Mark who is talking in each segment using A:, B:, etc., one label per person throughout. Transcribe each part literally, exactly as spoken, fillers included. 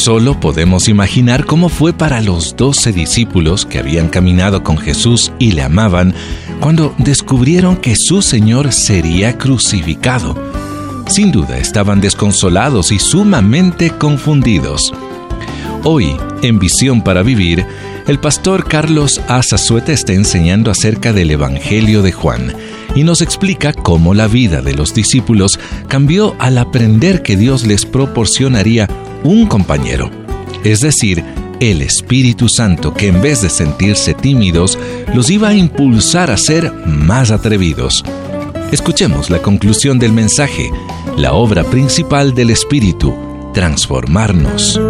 A: Solo podemos imaginar cómo fue para los doce discípulos que habían caminado con Jesús y le amaban cuando descubrieron que su Señor sería crucificado. Sin duda estaban desconsolados y sumamente confundidos. Hoy, en Visión para Vivir, el pastor Carlos Azazueta está enseñando acerca del Evangelio de Juan y nos explica cómo la vida de los discípulos cambió al aprender que Dios les proporcionaría un compañero, es decir, el Espíritu Santo, que en vez de sentirse tímidos, los iba a impulsar a ser más atrevidos. Escuchemos la conclusión del mensaje, la obra principal del Espíritu, transformarnos.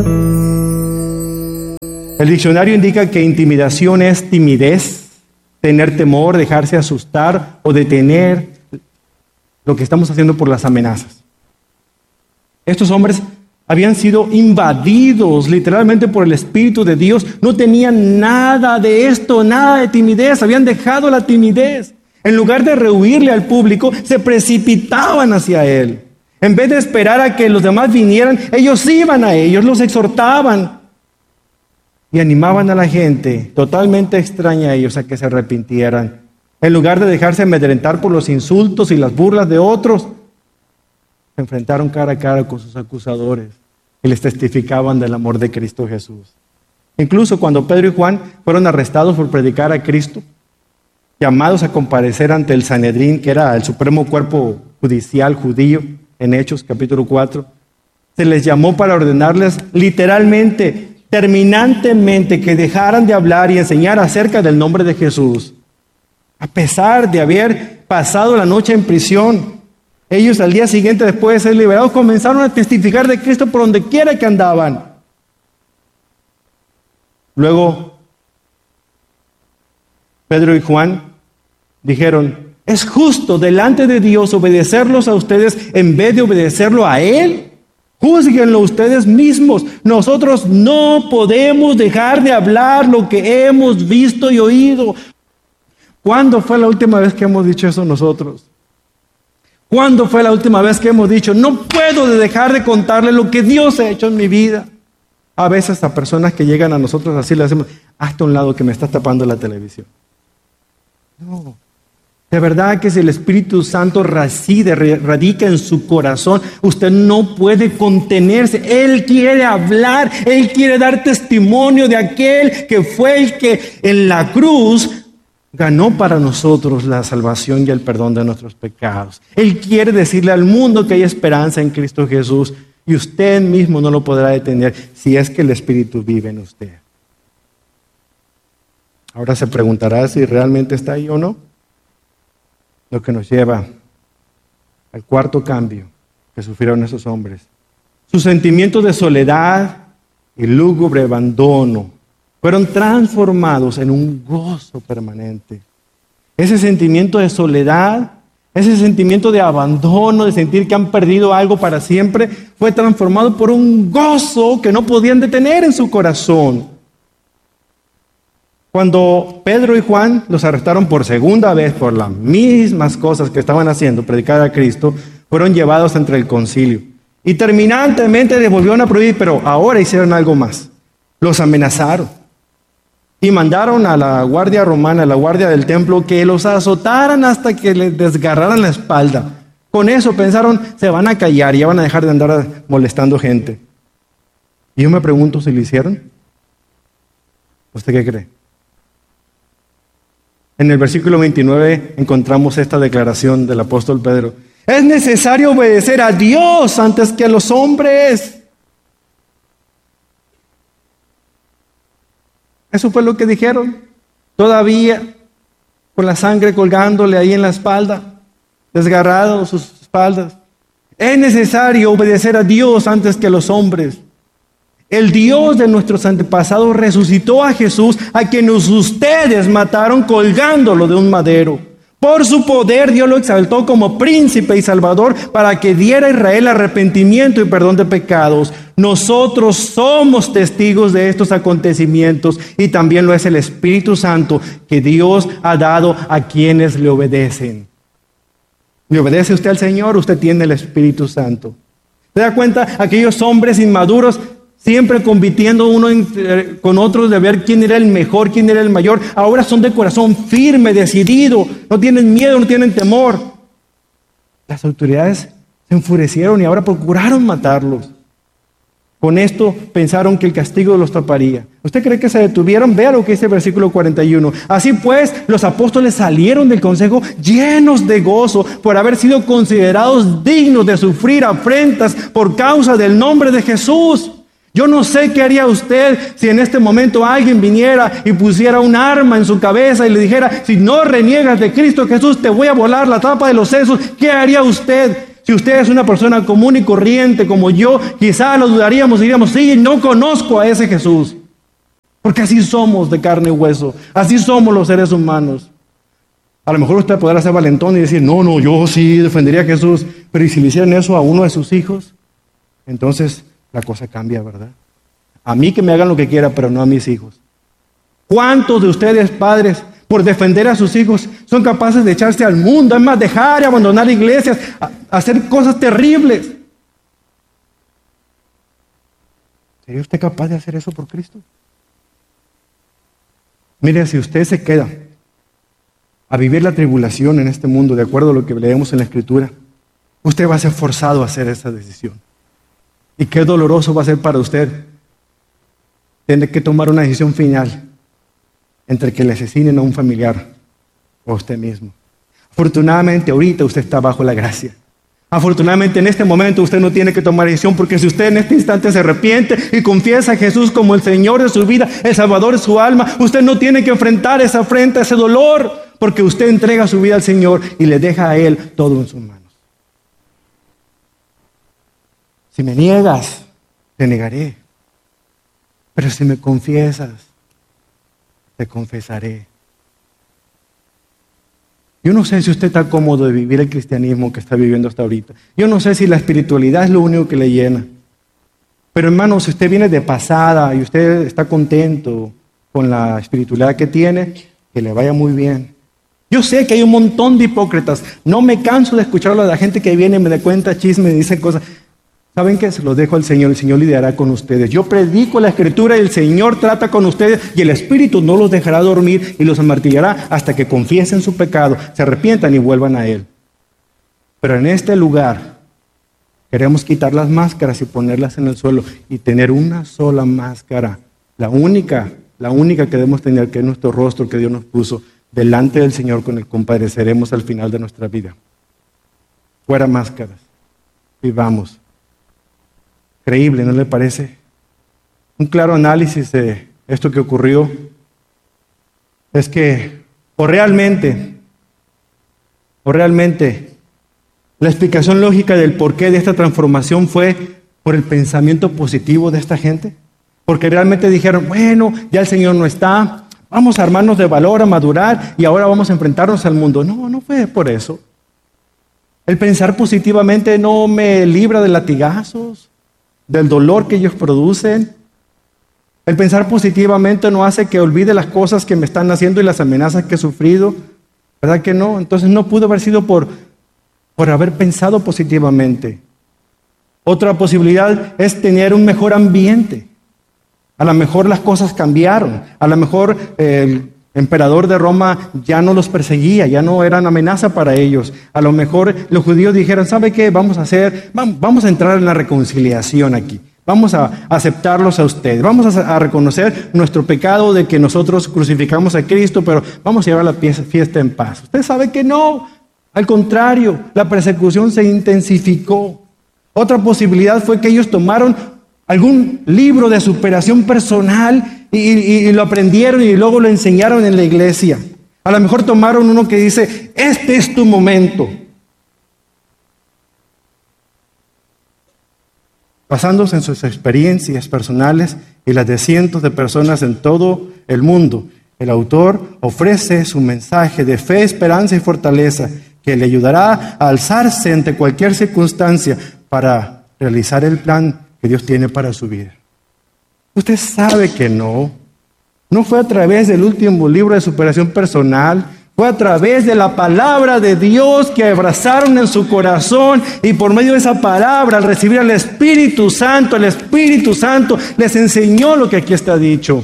B: El diccionario indica que intimidación es timidez, tener temor, dejarse asustar o detener lo que estamos haciendo por las amenazas. Estos hombres habían sido invadidos literalmente por el Espíritu de Dios. No tenían nada de esto, nada de timidez. Habían dejado la timidez. En lugar de rehuirle al público, se precipitaban hacia él. En vez de esperar a que los demás vinieran, ellos iban a ellos, los exhortaban y animaban a la gente, totalmente extraña a ellos, a que se arrepintieran. En lugar de dejarse amedrentar por los insultos y las burlas de otros, se enfrentaron cara a cara con sus acusadores y les testificaban del amor de Cristo Jesús. Incluso cuando Pedro y Juan fueron arrestados por predicar a Cristo, llamados a comparecer ante el Sanedrín, que era el supremo cuerpo judicial judío, en Hechos capítulo cuatro, se les llamó para ordenarles literalmente, terminantemente, que dejaran de hablar y enseñar acerca del nombre de Jesús. A pesar de haber pasado la noche en prisión, ellos al día siguiente, después de ser liberados, comenzaron a testificar de Cristo por donde quiera que andaban. Luego, Pedro y Juan dijeron: ¿es justo delante de Dios obedecerlos a ustedes en vez de obedecerlo a Él? Júzguenlo ustedes mismos. Nosotros no podemos dejar de hablar lo que hemos visto y oído. ¿Cuándo fue la última vez que hemos dicho eso nosotros? ¿Cuándo fue la última vez que hemos dicho: no puedo dejar de contarle lo que Dios ha hecho en mi vida? A veces a personas que llegan a nosotros así le hacemos: hazte a un lado que me estás tapando la televisión. No. De verdad que si el Espíritu Santo reside, radica en su corazón, usted no puede contenerse. Él quiere hablar, Él quiere dar testimonio de aquel que fue el que en la cruz ganó para nosotros la salvación y el perdón de nuestros pecados. Él quiere decirle al mundo que hay esperanza en Cristo Jesús y usted mismo no lo podrá detener si es que el Espíritu vive en usted. Ahora se preguntará si realmente está ahí o no. Lo que nos lleva al cuarto cambio que sufrieron esos hombres. Su sentimiento de soledad y lúgubre abandono fueron transformados en un gozo permanente. Ese sentimiento de soledad, ese sentimiento de abandono, de sentir que han perdido algo para siempre, fue transformado por un gozo que no podían detener en su corazón. Cuando Pedro y Juan los arrestaron por segunda vez por las mismas cosas que estaban haciendo, predicar a Cristo, fueron llevados entre el concilio. Y terminantemente les volvieron a prohibir, pero ahora hicieron algo más. Los amenazaron. Y mandaron a la guardia romana, a la guardia del templo, que los azotaran hasta que les desgarraran la espalda. Con eso pensaron, se van a callar y ya van a dejar de andar molestando gente. Y yo me pregunto si lo hicieron. ¿Usted qué cree? En el versículo veintinueve encontramos esta declaración del apóstol Pedro. Es necesario obedecer a Dios antes que a los hombres. Eso fue lo que dijeron. Todavía con la sangre colgándole ahí en la espalda, desgarrado sus espaldas. Es necesario obedecer a Dios antes que a los hombres. El Dios de nuestros antepasados resucitó a Jesús, a quienes ustedes mataron colgándolo de un madero. Por su poder Dios lo exaltó como príncipe y salvador para que diera a Israel arrepentimiento y perdón de pecados. Nosotros somos testigos de estos acontecimientos y también lo es el Espíritu Santo que Dios ha dado a quienes le obedecen. ¿Le obedece usted al Señor? Usted tiene el Espíritu Santo. ¿Se da cuenta? Aquellos hombres inmaduros siempre compitiendo uno en, con otros de ver quién era el mejor, quién era el mayor. Ahora son de corazón firme, decidido, no tienen miedo, no tienen temor. Las autoridades se enfurecieron y ahora procuraron matarlos. Con esto pensaron que el castigo los taparía. ¿Usted cree que se detuvieron? Vea lo que dice el versículo cuarenta y uno. Así pues, los apóstoles salieron del consejo llenos de gozo por haber sido considerados dignos de sufrir afrentas por causa del nombre de Jesús. Yo no sé qué haría usted si en este momento alguien viniera y pusiera un arma en su cabeza y le dijera, si no reniegas de Cristo Jesús, te voy a volar la tapa de los sesos. ¿Qué haría usted? Si usted es una persona común y corriente como yo, quizá lo dudaríamos y diríamos, sí, no conozco a ese Jesús. Porque así somos de carne y hueso. Así somos los seres humanos. A lo mejor usted podrá ser valentón y decir, no, no, yo sí defendería a Jesús. Pero ¿y si le hicieran eso a uno de sus hijos? Entonces la cosa cambia, ¿verdad? A mí que me hagan lo que quiera, pero no a mis hijos. ¿Cuántos de ustedes, padres, por defender a sus hijos, son capaces de echarse al mundo, es más, dejar y abandonar iglesias, a, a hacer cosas terribles? ¿Sería usted capaz de hacer eso por Cristo? Mire, si usted se queda a vivir la tribulación en este mundo, de acuerdo a lo que leemos en la Escritura, usted va a ser forzado a hacer esa decisión. Y qué doloroso va a ser para usted tener que tomar una decisión final entre que le asesinen a un familiar o a usted mismo. Afortunadamente ahorita usted está bajo la gracia. Afortunadamente en este momento usted no tiene que tomar decisión, porque si usted en este instante se arrepiente y confiesa a Jesús como el Señor de su vida, el Salvador de su alma, usted no tiene que enfrentar esa afrenta, ese dolor, porque usted entrega su vida al Señor y le deja a Él todo en sus manos. Si me niegas, te negaré. Pero si me confiesas, te confesaré. Yo no sé si usted está cómodo de vivir el cristianismo que está viviendo hasta ahorita. Yo no sé si la espiritualidad es lo único que le llena. Pero hermano, si usted viene de pasada y usted está contento con la espiritualidad que tiene, que le vaya muy bien. Yo sé que hay un montón de hipócritas. No me canso de escucharlo de la gente que viene y me da cuenta chisme y dice cosas. ¿Saben qué? Se los dejo al Señor. El Señor lidiará con ustedes. Yo predico la Escritura y el Señor trata con ustedes, y el Espíritu no los dejará dormir y los amartillará hasta que confiesen su pecado, se arrepientan y vuelvan a Él. Pero en este lugar queremos quitar las máscaras y ponerlas en el suelo y tener una sola máscara, la única, la única que debemos tener, que es nuestro rostro que Dios nos puso delante del Señor, con el que compadeceremos al final de nuestra vida. Fuera máscaras. Vivamos. Increíble, ¿no le parece? Un claro análisis de esto que ocurrió es que o realmente, o realmente la explicación lógica del porqué de esta transformación fue por el pensamiento positivo de esta gente. Porque realmente dijeron, bueno, ya el Señor no está, vamos a armarnos de valor, a madurar y ahora vamos a enfrentarnos al mundo. No, no fue por eso. El pensar positivamente no me libra de latigazos, del dolor que ellos producen. El pensar positivamente no hace que olvide las cosas que me están haciendo y las amenazas que he sufrido. ¿Verdad que no? Entonces no pudo haber sido por, por haber pensado positivamente. Otra posibilidad es tener un mejor ambiente. A lo mejor las cosas cambiaron. A lo mejor eh, el emperador de Roma ya no los perseguía, ya no eran amenaza para ellos. A lo mejor los judíos dijeron, ¿sabe qué? Vamos a hacer, vamos a entrar en la reconciliación aquí. Vamos a aceptarlos a ustedes. Vamos a, a reconocer nuestro pecado de que nosotros crucificamos a Cristo, pero vamos a llevar la fiesta en paz. Usted sabe que no. Al contrario, la persecución se intensificó. Otra posibilidad fue que ellos tomaron algún libro de superación personal y, y, y lo aprendieron y luego lo enseñaron en la iglesia. A lo mejor tomaron uno que dice, este es tu momento. Basándose en sus experiencias personales y las de cientos de personas en todo el mundo, el autor ofrece su mensaje de fe, esperanza y fortaleza que le ayudará a alzarse ante cualquier circunstancia para realizar el plan que Dios tiene para su vida. Usted sabe que no. No fue a través del último libro de superación personal, Fue a través de la palabra de Dios que abrazaron en su corazón, y por medio de esa palabra, al recibir al Espíritu Santo, el Espíritu Santo les enseñó lo que aquí está dicho.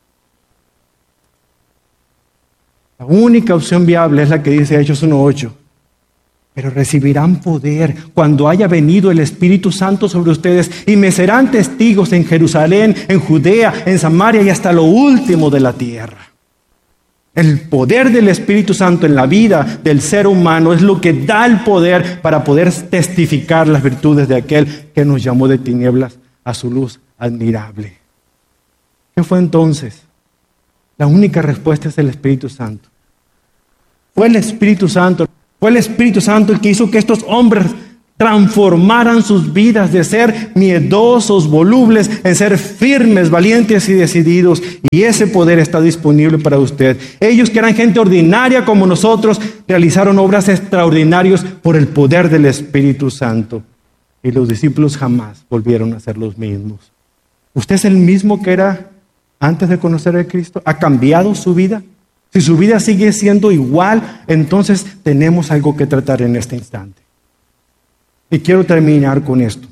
B: La única opción viable es la que dice Hechos uno ocho. Pero recibirán poder cuando haya venido el Espíritu Santo sobre ustedes, y me serán testigos en Jerusalén, en Judea, en Samaria y hasta lo último de la tierra. El poder del Espíritu Santo en la vida del ser humano es lo que da el poder para poder testificar las virtudes de aquel que nos llamó de tinieblas a su luz admirable. ¿Qué fue entonces? La única respuesta es el Espíritu Santo. Fue el Espíritu Santo, fue el Espíritu Santo el que hizo que estos hombres transformaran sus vidas de ser miedosos, volubles, en ser firmes, valientes y decididos. Y ese poder está disponible para usted. Ellos, que eran gente ordinaria como nosotros, realizaron obras extraordinarias por el poder del Espíritu Santo. Y los discípulos jamás volvieron a ser los mismos. ¿Usted es el mismo que era antes de conocer a Cristo? ¿Ha cambiado su vida? Si su vida sigue siendo igual, entonces tenemos algo que tratar en este instante. Y quiero terminar con esto.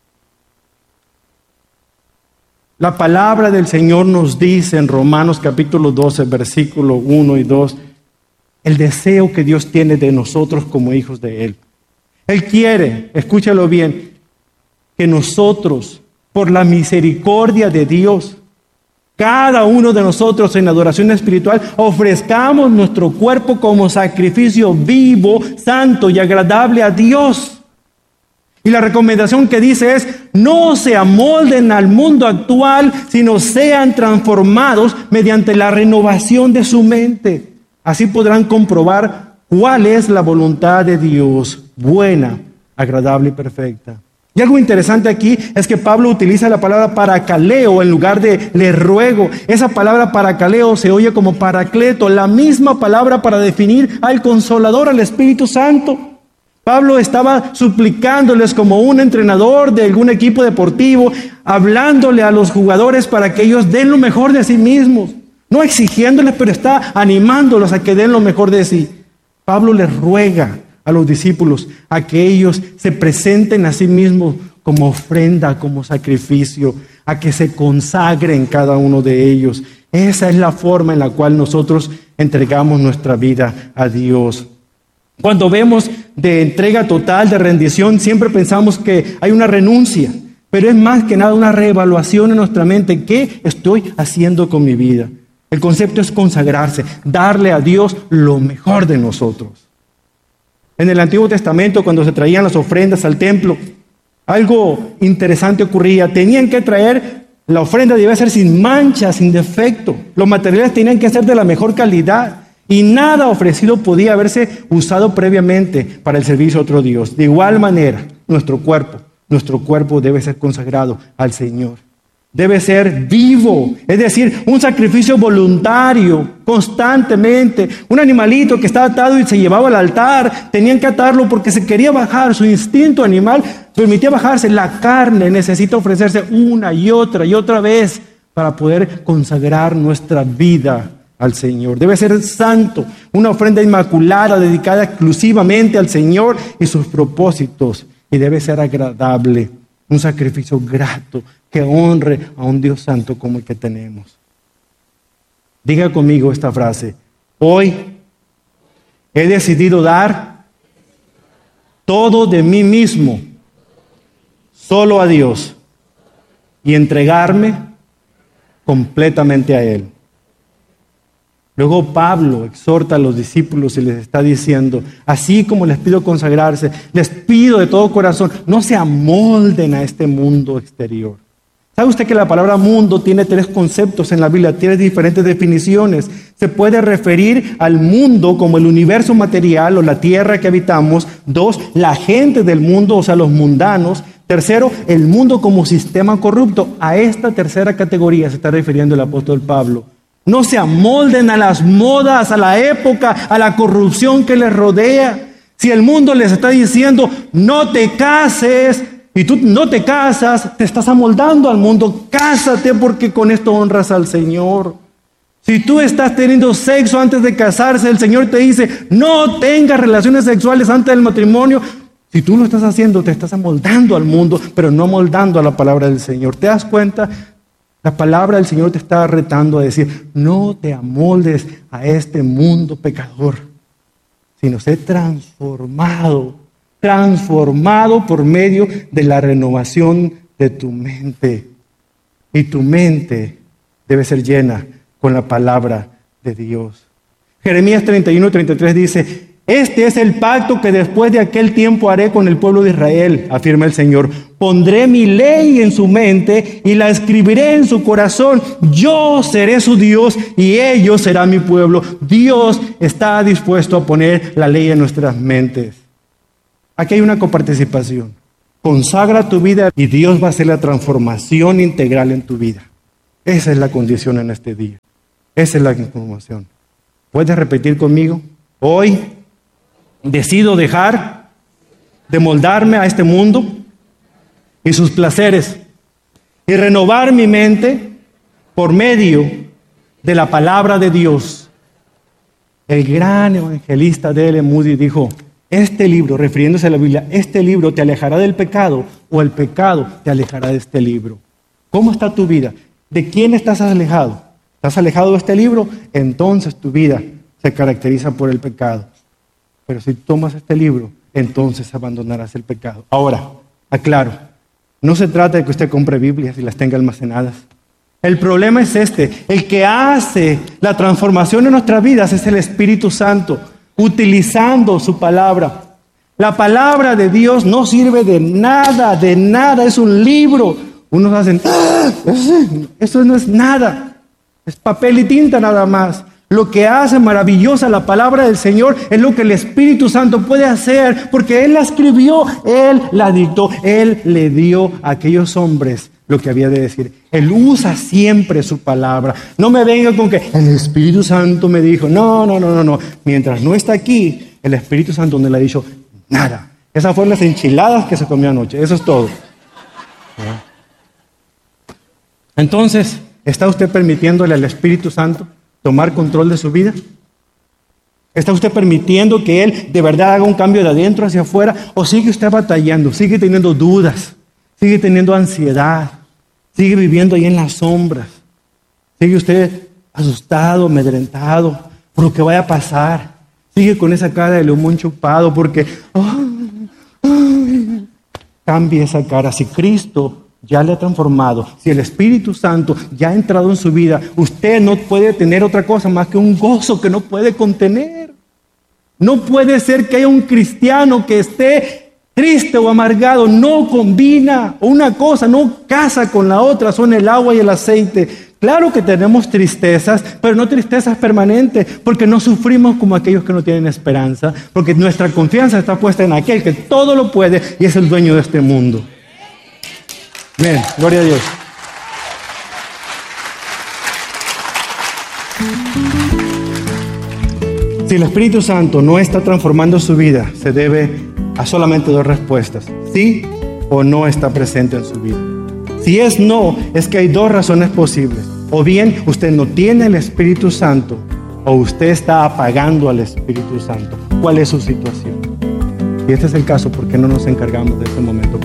B: La palabra del Señor nos dice en Romanos capítulo doce, versículo uno y dos, el deseo que Dios tiene de nosotros como hijos de Él. Él quiere, escúchalo bien, que nosotros, por la misericordia de Dios, cada uno de nosotros en adoración espiritual, ofrezcamos nuestro cuerpo como sacrificio vivo, santo y agradable a Dios. Y la recomendación que dice es, no se amolden al mundo actual, sino sean transformados mediante la renovación de su mente. Así podrán comprobar cuál es la voluntad de Dios, buena, agradable y perfecta. Y algo interesante aquí es que Pablo utiliza la palabra paracaleo en lugar de le ruego. Esa palabra paracaleo se oye como paracleto, la misma palabra para definir al Consolador, al Espíritu Santo. Pablo estaba suplicándoles como un entrenador de algún equipo deportivo, hablándole a los jugadores para que ellos den lo mejor de sí mismos. No exigiéndoles, pero está animándolos a que den lo mejor de sí. Pablo les ruega a los discípulos a que ellos se presenten a sí mismos como ofrenda, como sacrificio, a que se consagren cada uno de ellos. Esa es la forma en la cual nosotros entregamos nuestra vida a Dios. Cuando vemos de entrega total, de rendición, siempre pensamos que hay una renuncia, pero es más que nada una reevaluación en nuestra mente. ¿Qué estoy haciendo con mi vida? El concepto es consagrarse, darle a Dios lo mejor de nosotros. En el Antiguo Testamento, cuando se traían las ofrendas al templo, algo interesante ocurría. Tenían que traer, la ofrenda debía ser sin mancha, sin defecto. Los materiales tenían que ser de la mejor calidad. Y nada ofrecido podía haberse usado previamente para el servicio a otro Dios. De igual manera, nuestro cuerpo, nuestro cuerpo debe ser consagrado al Señor. Debe ser vivo, es decir, un sacrificio voluntario, constantemente. Un animalito que estaba atado y se llevaba al altar, tenían que atarlo porque se quería bajar. Su instinto animal permitía bajarse. La carne necesita ofrecerse una y otra y otra vez para poder consagrar nuestra vida al Señor. Debe ser santo, una ofrenda inmaculada dedicada exclusivamente al Señor y sus propósitos. Y debe ser agradable, un sacrificio grato que honre a un Dios santo como el que tenemos. Diga conmigo esta frase: hoy he decidido dar todo de mí mismo, solo a Dios, y entregarme completamente a Él. Luego Pablo exhorta a los discípulos y les está diciendo, así como les pido consagrarse, les pido de todo corazón, no se amolden a este mundo exterior. ¿Sabe usted que la palabra mundo tiene tres conceptos en la Biblia? Tiene diferentes definiciones. Se puede referir al mundo como el universo material o la tierra que habitamos. Dos, la gente del mundo, o sea, los mundanos. Tercero, el mundo como sistema corrupto. A esta tercera categoría se está refiriendo el apóstol Pablo. No se amolden a las modas, a la época, a la corrupción que les rodea. Si el mundo les está diciendo, no te cases, y tú no te casas, te estás amoldando al mundo. Cásate porque con esto honras al Señor. Si tú estás teniendo sexo antes de casarse, el Señor te dice, no tengas relaciones sexuales antes del matrimonio. Si tú lo estás haciendo, te estás amoldando al mundo, pero no amoldando a la palabra del Señor. ¿Te das cuenta? La palabra del Señor te está retando a decir, no te amoldes a este mundo pecador, sino sé transformado, transformado por medio de la renovación de tu mente. Y tu mente debe ser llena con la palabra de Dios. Jeremías treinta y uno, treinta y tres dice, este es el pacto que después de aquel tiempo haré con el pueblo de Israel, afirma el Señor. Pondré mi ley en su mente y la escribiré en su corazón. Yo seré su Dios y ellos serán mi pueblo. Dios está dispuesto a poner la ley en nuestras mentes. Aquí hay una coparticipación. Consagra tu vida y Dios va a hacer la transformación integral en tu vida. Esa es la condición en este día. Esa es la información. ¿Puedes repetir conmigo? Hoy decido dejar de moldarme a este mundo y sus placeres y renovar mi mente por medio de la palabra de Dios. El gran evangelista D L Moody dijo, este libro, refiriéndose a la Biblia, este libro te alejará del pecado o el pecado te alejará de este libro. ¿Cómo está tu vida? ¿De quién estás alejado? ¿Estás alejado de este libro? Entonces tu vida se caracteriza por el pecado. Pero si tomas este libro, entonces abandonarás el pecado. Ahora, aclaro, no se trata de que usted compre Biblias y las tenga almacenadas. El problema es este, el que hace la transformación en nuestras vidas es el Espíritu Santo, utilizando su palabra. La palabra de Dios no sirve de nada, de nada, es un libro. Unos hacen, ¡ah! Eso no es nada, es papel y tinta nada más. Lo que hace maravillosa la palabra del Señor es lo que el Espíritu Santo puede hacer, porque Él la escribió, Él la dictó, Él le dio a aquellos hombres lo que había de decir. Él usa siempre su palabra. No me venga con que el Espíritu Santo me dijo. No, no, no, no, no. Mientras no está aquí, el Espíritu Santo no le ha dicho nada. Esas fueron las enchiladas que se comió anoche. Eso es todo. Entonces, ¿está usted permitiéndole al Espíritu Santo tomar control de su vida? ¿Está usted permitiendo que Él de verdad haga un cambio de adentro hacia afuera? ¿O sigue usted batallando? ¿Sigue teniendo dudas? ¿Sigue teniendo ansiedad? ¿Sigue viviendo ahí en las sombras? ¿Sigue usted asustado, amedrentado por lo que vaya a pasar? ¿Sigue con esa cara de león chupado porque ay, ay, cambie esa cara? Si Cristo ya le ha transformado, si el Espíritu Santo ya ha entrado en su vida, usted no puede tener otra cosa más que un gozo que no puede contener. No puede ser que haya un cristiano que esté triste o amargado, no combina. Una cosa no casa con la otra, son el agua y el aceite. Claro que tenemos tristezas, pero no tristezas permanentes, porque no sufrimos como aquellos que no tienen esperanza, porque nuestra confianza está puesta en aquel que todo lo puede y es el dueño de este mundo. Bien, gloria a Dios. Si el Espíritu Santo no está transformando su vida, se debe a solamente dos respuestas: sí o no está presente en su vida. Si es no, es que hay dos razones posibles. O bien usted no tiene el Espíritu Santo, o usted está apagando al Espíritu Santo. ¿Cuál es su situación? Si este es el caso, ¿por qué no nos encargamos de ese momento?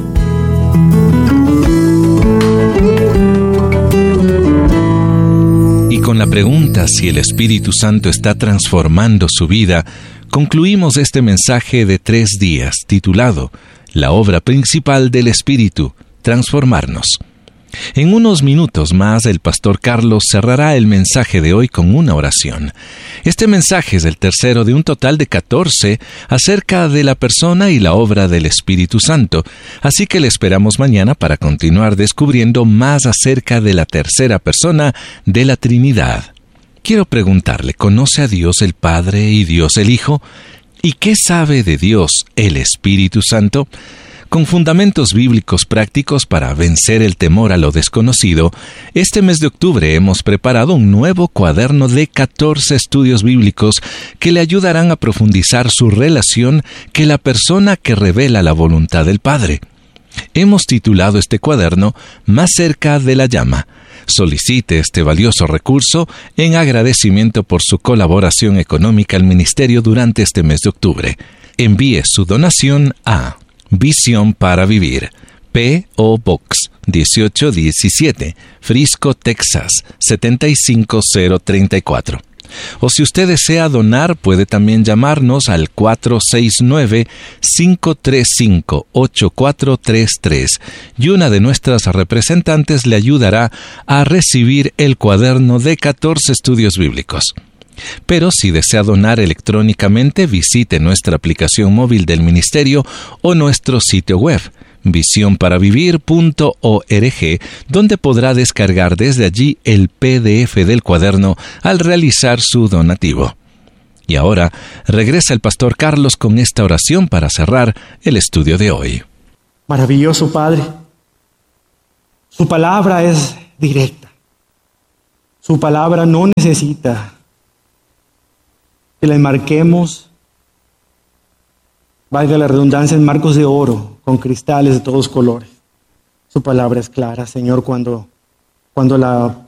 A: Y con la pregunta si el Espíritu Santo está transformando su vida, concluimos este mensaje de tres días titulado La obra principal del Espíritu, transformarnos. En unos minutos más, el pastor Carlos cerrará el mensaje de hoy con una oración. Este mensaje es el tercero de un total de catorce acerca de la persona y la obra del Espíritu Santo, así que le esperamos mañana para continuar descubriendo más acerca de la tercera persona de la Trinidad. Quiero preguntarle, ¿conoce a Dios el Padre y Dios el Hijo? ¿Y qué sabe de Dios el Espíritu Santo? Con fundamentos bíblicos prácticos para vencer el temor a lo desconocido, este mes de octubre hemos preparado un nuevo cuaderno de catorce estudios bíblicos que le ayudarán a profundizar su relación con la persona que revela la voluntad del Padre. Hemos titulado este cuaderno Más cerca de la llama. Solicite este valioso recurso en agradecimiento por su colaboración económica al ministerio durante este mes de octubre. Envíe su donación a Visión para Vivir, P O Box dieciocho diecisiete, Frisco, Texas setenta y cinco cero treinta y cuatro. O si usted desea donar, puede también llamarnos al cuatro seis nueve, cinco tres cinco, ocho cuatro tres tres y una de nuestras representantes le ayudará a recibir el cuaderno de catorce estudios bíblicos. Pero si desea donar electrónicamente, visite nuestra aplicación móvil del ministerio o nuestro sitio web, visión para vivir punto org, donde podrá descargar desde allí el P D F del cuaderno al realizar su donativo. Y ahora regresa el pastor Carlos con esta oración para cerrar el estudio de hoy.
B: Maravilloso Padre, su palabra es directa. Su palabra no necesita que la enmarquemos, valga la redundancia, en marcos de oro, con cristales de todos colores. Su palabra es clara, Señor, cuando, cuando la